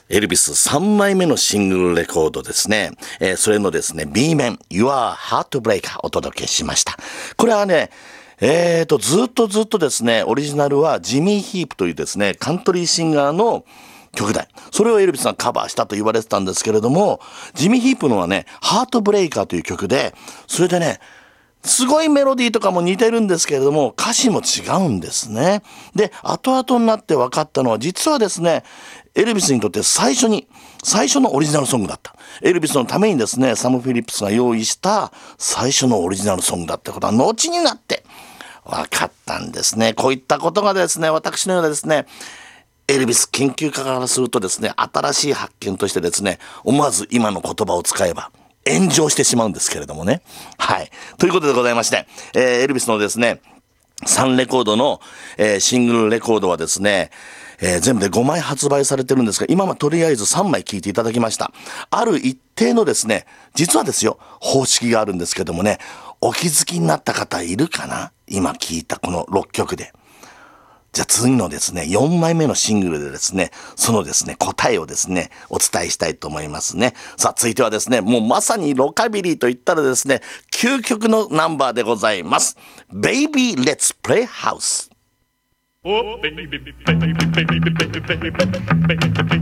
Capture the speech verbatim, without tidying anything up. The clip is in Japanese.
エルビスさんまいめのシングルレコードですね。えー、それのですね、B 面、Your Heartbreaker お届けしました。これはね、えーと、ずっとずっとですね、オリジナルはジミー・ヒープというですね、カントリーシンガーの曲で、それをエルビスがカバーしたと言われてたんですけれども、ジミー・ヒープのはね、ハートブレイカーという曲で、それでね、すごいメロディーとかも似てるんですけれども、歌詞も違うんですね。で、後々になって分かったのは、実はですね、エルビスにとって最初に、最初のオリジナルソングだった。エルビスのためにですね、サム・フィリップスが用意した最初のオリジナルソングだってことは、後になって分かったんですね。こういったことがですね、私のようなですね、エルビス研究家からするとですね、新しい発見としてですね、思わず今の言葉を使えば、炎上してしまうんですけれどもね。はい。ということでございまして、えー、エルビスのですね、さんレコードの、えー、シングルレコードはですね、えー、全部でごまい発売されてるんですが、今はとりあえずさんまい聴いていただきました。ある一定のですね、実はですよ、方式があるんですけどもね、お気づきになった方いるかな？今聴いたこのろっきょくで。じゃあ次のですね、よんまいめのシングルでですね、そのですね、答えをですね、お伝えしたいと思いますね。さあ続いてはですね、もうまさにロカビリーと言ったらですね、究極のナンバーでございます。Baby Let's Play House。Oh, baby, baby, baby, baby, baby, baby, baby, baby.